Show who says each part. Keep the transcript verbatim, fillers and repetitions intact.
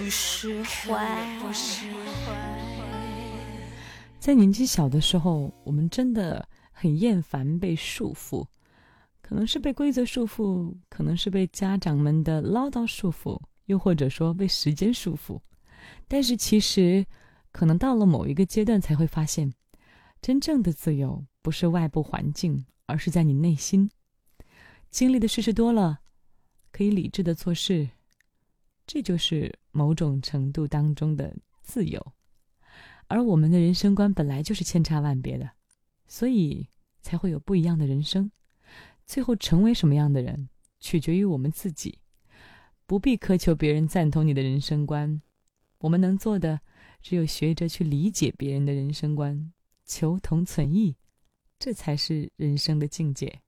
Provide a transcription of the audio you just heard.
Speaker 1: 不释怀。
Speaker 2: 在年纪小的时候，我们真的很厌烦被束缚，可能是被规则束缚，可能是被家长们的唠叨束缚，又或者说被时间束缚。但是其实可能到了某一个阶段才会发现，真正的自由不是外部环境，而是在你内心。经历的事事多了，可以理智的做事，这就是某种程度当中的自由。而我们的人生观本来就是千差万别的，所以才会有不一样的人生。最后成为什么样的人，取决于我们自己，不必苛求别人赞同你的人生观。我们能做的，只有学着去理解别人的人生观，求同存异，这才是人生的境界。